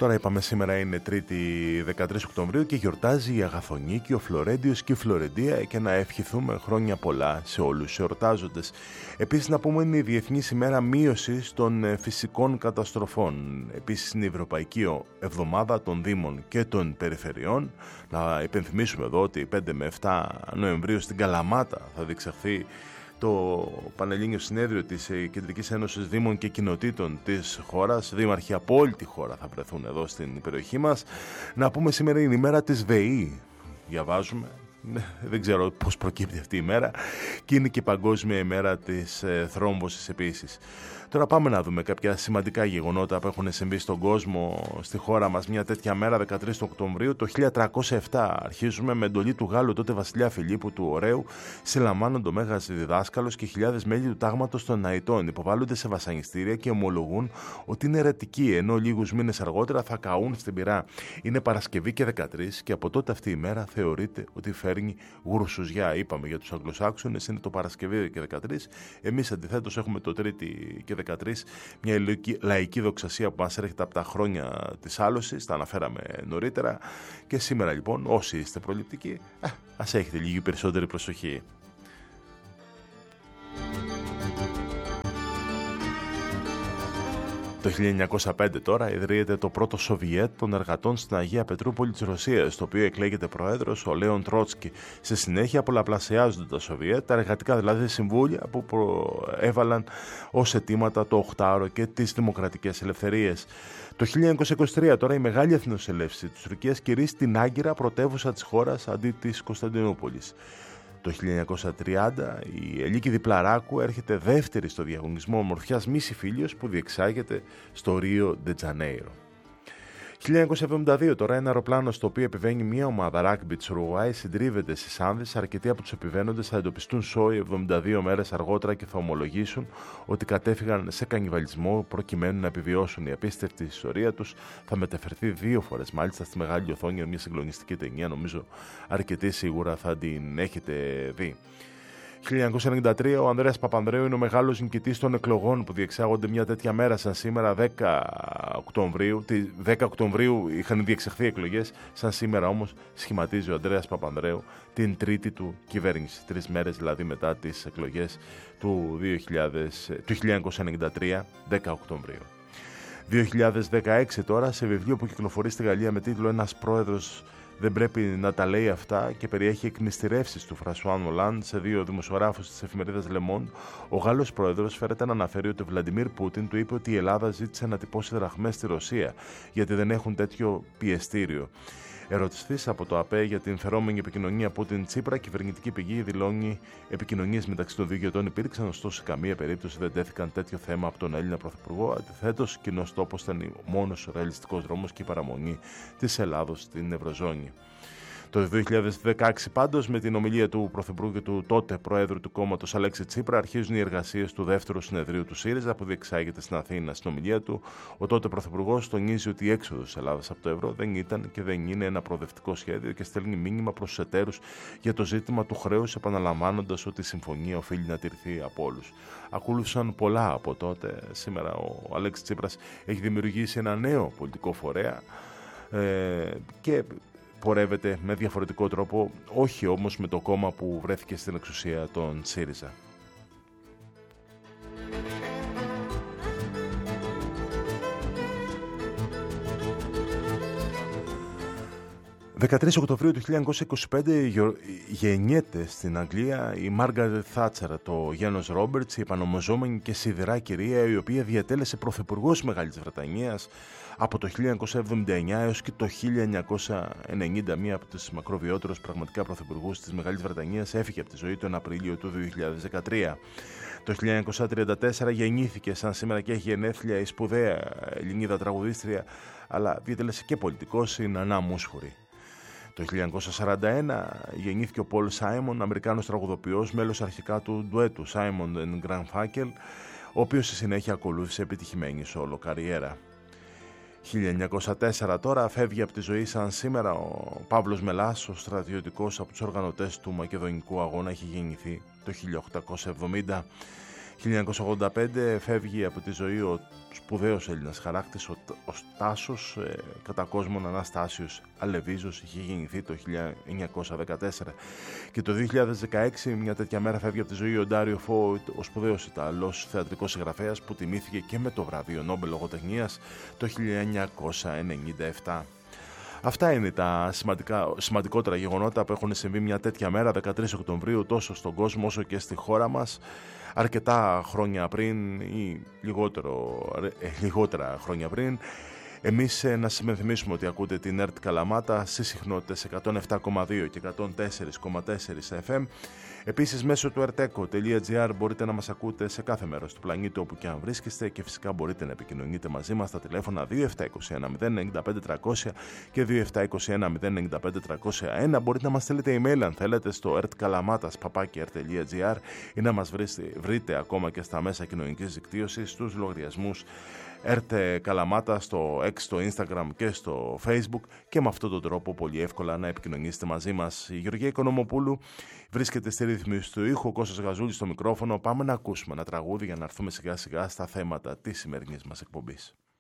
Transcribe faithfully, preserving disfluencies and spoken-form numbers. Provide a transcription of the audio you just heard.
Τώρα είπαμε σήμερα είναι Τρίτη δεκατρείς Οκτωβρίου και γιορτάζει η Αγαθονίκη, ο Φλωρέντιος και η Φλωρεντία, και να ευχηθούμε χρόνια πολλά σε όλους τους εορτάζοντες. Επίσης να πούμε είναι η Διεθνής ημέρα μείωσης των φυσικών καταστροφών. Επίσης είναι η Ευρωπαϊκή Εβδομάδα των Δήμων και των Περιφερειών. Να υπενθυμίσουμε εδώ ότι πέντε με επτά Νοεμβρίου στην Καλαμάτα θα διεξαχθεί το Πανελλήνιο Συνέδριο της Κεντρικής Ένωσης Δήμων και Κοινοτήτων της χώρας. Δήμαρχοι από όλη τη χώρα θα βρεθούν εδώ στην περιοχή μας. Να πούμε σήμερα είναι η μέρα της ΒΕΗ. Διαβάζουμε. Δεν ξέρω πώς προκύπτει αυτή η μέρα. Και είναι και η Παγκόσμια ημέρα της ε, θρόμβωσης επίσης. Τώρα πάμε να δούμε κάποια σημαντικά γεγονότα που έχουν συμβεί στον κόσμο, στη χώρα μας. Μια τέτοια μέρα, δεκατρείς Οκτωβρίου, το χίλια τριακόσια επτά. Αρχίζουμε με εντολή του Γάλλου τότε βασιλιά Φιλίππου του Ωραίου. Συλλαμβάνονται ο Μέγας Διδάσκαλος και χιλιάδες μέλη του τάγματος των Ναητών. Υποβάλλονται σε βασανιστήρια και ομολογούν ότι είναι αιρετικοί, ενώ λίγους μήνες αργότερα θα καούν στην πυρά. Είναι Παρασκευή και δεκατρείς και από τότε αυτή η μέρα θεωρείται ότι φέρνει γρουσουζιά. Είπαμε για τους Αγγλοσάξονες είναι το Παρασκευή και δεκατρείς. Εμείς αντιθέτως έχουμε το Τρίτη και δεκατρείς, μια λαϊκή δοξασία που μας έρχεται από τα χρόνια της άλωσης, τα αναφέραμε νωρίτερα. Και σήμερα λοιπόν, όσοι είστε προληπτικοί, ας έχετε λίγη περισσότερη προσοχή. Το χίλια εννιακόσια πέντε τώρα ιδρύεται το πρώτο Σοβιέτ των εργατών στην Αγία Πετρούπολη της Ρωσίας, το οποίο εκλέγεται πρόεδρος ο Λέον Τρότσκι. Στη συνέχεια πολλαπλασιάζονται τα Σοβιέτ, τα εργατικά δηλαδή συμβούλια που έβαλαν ως αιτήματα το οχτάωρο και τις δημοκρατικές ελευθερίες. Το χίλια εννιακόσια είκοσι τρία τώρα η μεγάλη εθνοσελεύση της Τουρκίας κηρύσσει την Άγκυρα πρωτεύουσα της χώρας αντί της Κωνσταντινούπολης. Το χίλια εννιακόσια τριάντα η Ελίκη Διπλαράκου έρχεται δεύτερη στο διαγωνισμό ομορφιάς Μις Ιφίλιος που διεξάγεται στο Ρίο ντε Τζανέιρο. χίλια εννιακόσια εβδομήντα δύο τώρα ένα αεροπλάνο στο οποίο επιβαίνει μια ομάδα ράγμπι της Ουρουγουάη συντρίβεται στις Άνδες. Αρκετοί από τους επιβαίνοντες θα εντοπιστούν σόι εβδομήντα δύο μέρες αργότερα και θα ομολογήσουν ότι κατέφυγαν σε κανιβαλισμό προκειμένου να επιβιώσουν. Η απίστευτη ιστορία τους θα μεταφερθεί δύο φορές μάλιστα στη μεγάλη οθόνη, μια συγκλονιστική ταινία, νομίζω αρκετοί σίγουρα θα την έχετε δει. χίλια εννιακόσια ενενήντα τρία ο Ανδρέας Παπανδρέου είναι ο μεγάλος νικητής των εκλογών που διεξάγονται μια τέτοια μέρα σαν σήμερα δέκα Οκτωβρίου. Τη δέκα Οκτωβρίου είχαν διεξαχθεί εκλογές, σαν σήμερα όμως σχηματίζει ο Ανδρέας Παπανδρέου την τρίτη του κυβέρνηση, τρεις μέρες δηλαδή μετά τις εκλογές του, δύο χιλιάδες, του χίλια εννιακόσια ενενήντα τρία, δέκα Οκτωβρίου. δύο χιλιάδες δεκαέξι τώρα, σε βιβλίο που κυκλοφορεί στη Γαλλία με τίτλο «Ένας πρόεδρος δεν πρέπει να τα λέει αυτά» και περιέχει εκμυστηρεύσεις του Φρανσουά Ολάντ σε δύο δημοσιογράφους της εφημερίδας Le Monde, ο Γάλλος πρόεδρος φέρεται να αναφέρει ότι ο Βλαντιμίρ Πούτιν του είπε ότι η Ελλάδα ζήτησε να τυπώσει δραχμές στη Ρωσία γιατί δεν έχουν τέτοιο πιεστήριο. Ερωτηθής από το ΑΠΕ για την φερόμενη επικοινωνία Πούτιν-Τσίπρα, κυβερνητική πηγή δηλώνει επικοινωνίες μεταξύ των δύο ηγετών υπήρξαν, ωστόσο σε καμία περίπτωση δεν τέθηκαν τέτοιο θέμα από τον Έλληνα Πρωθυπουργό. Αντιθέτως, κοινός τόπος ήταν ο μόνος ρεαλιστικός δρόμος και η παραμονή της Ελλάδος στην Ευρωζώνη. Το δύο χιλιάδες δεκαέξι πάντως, με την ομιλία του Πρωθυπουργού και του τότε Προέδρου του κόμματος Αλέξη Τσίπρα, αρχίζουν οι εργασίες του δεύτερου συνεδρίου του ΣΥΡΙΖΑ που διεξάγεται στην Αθήνα. Στην ομιλία του, ο τότε Πρωθυπουργός τονίζει ότι η έξοδος της Ελλάδας από το ευρώ δεν ήταν και δεν είναι ένα προοδευτικό σχέδιο και στέλνει μήνυμα προς τους εταίρους για το ζήτημα του χρέους, επαναλαμβάνοντας ότι η συμφωνία οφείλει να τηρηθεί από όλους. Ακολούθησαν πολλά από τότε. Σήμερα ο Αλέξης Τσίπρας έχει δημιουργήσει ένα νέο πολιτικό φορέα ε, και πορεύεται με διαφορετικό τρόπο, όχι όμως με το κόμμα που βρέθηκε στην εξουσία, τον ΣΥΡΙΖΑ. δεκατρείς Οκτωβρίου του χίλια εννιακόσια είκοσι πέντε γεννιέται στην Αγγλία η Μάργαρετ Θάτσερ, το γένος Ρόμπερτς, η επανομοζόμενη και σιδερά κυρία, η οποία διατέλεσε πρωθυπουργός της Μεγάλης Βρετανίας από το χίλια εννιακόσια εβδομήντα εννιά έως και το χίλια εννιακόσια ενενήντα. Μία από τις μακροβιότερους πραγματικά πρωθυπουργούς της Μεγάλης Βρετανίας έφυγε από τη ζωή τον Απρίλιο του δύο χιλιάδες δεκατρία. Το χίλια εννιακόσια τριάντα τέσσερα γεννήθηκε, σαν σήμερα και έχει γενέθλια, η σπουδαία Ελληνίδα τραγουδίστρια, αλλά διατέλεσε και πολιτικός, η Νανά Μούσχουρη. Το χίλια εννιακόσια σαράντα ένα γεννήθηκε ο Πολ Σάιμον, Αμερικάνος τραγουδοποιός, μέλος αρχικά του ντουέτου Simon and Garfunkel, ο οποίος στη συνέχεια ακολούθησε επιτυχημένη σόλο καριέρα. χίλια εννιακόσια τέσσερα τώρα φεύγει από τη ζωή σαν σήμερα ο Παύλος Μελάς, ο στρατιωτικός από τους οργανωτές του Μακεδονικού Αγώνα, έχει γεννηθεί το χίλια οκτακόσια εβδομήντα. χίλια εννιακόσια ογδόντα πέντε φεύγει από τη ζωή ο σπουδαίος Έλληνας χαράκτης, ο, ο Τάσος, ε, κατά κόσμον Αναστάσιος Αλεβίζος, είχε γεννηθεί το χίλια εννιακόσια δεκατέσσερα. Και το δύο χιλιάδες δεκαέξι, μια τέτοια μέρα, φεύγει από τη ζωή ο Ντάριο Φο, ο σπουδαίος Ιταλός θεατρικός συγγραφέας που τιμήθηκε και με το βραβείο Νόμπελ λογοτεχνίας το χίλια εννιακόσια ενενήντα επτά. Αυτά είναι τα σημαντικά, σημαντικότερα γεγονότα που έχουν συμβεί μια τέτοια μέρα, δεκατρείς Οκτωβρίου, τόσο στον κόσμο όσο και στη χώρα μας. Αρκετά χρόνια πριν ή λιγότερο, ε, λιγότερα χρόνια πριν, εμείς ε, να συμμεθυμίσουμε ότι ακούτε την ΕΡΤ Καλαμάτα στις συχνότητες εκατόν επτά κόμμα δύο και εκατόν τέσσερα κόμμα τέσσερα εφ εμ. Επίσης μέσω του ερτέκο τελεία τζι άρ μπορείτε να μας ακούτε σε κάθε μέρος του πλανήτη όπου και αν βρίσκεστε, και φυσικά μπορείτε να επικοινωνείτε μαζί μας στα τηλέφωνα δύο επτά δύο ένα μηδέν εννιά πέντε τριακόσια και δύο επτά δύο ένα μηδέν εννιά πέντε τριακόσια ένα. Μπορείτε να μας στείλετε email αν θέλετε στο ertkalamatas παπάκι ερτ τελεία τζι άρ ή να μας βρείτε ακόμα και στα μέσα κοινωνικής δικτύωσης, στους λογαριασμούς ΕΡΤ Καλαμάτα στο X, στο Instagram και στο Facebook, και με αυτόν τον τρόπο πολύ εύκολα να επικοινωνήσετε μαζί μας. Η Γεωργία Οικονομοπούλου βρίσκεται στη ρύθμιση του ήχου, ο Κώστας Γαζούλης στο μικρόφωνο. Πάμε να ακούσουμε ένα τραγούδι για να έρθουμε σιγά σιγά στα θέματα της σημερινής μας εκπομπής.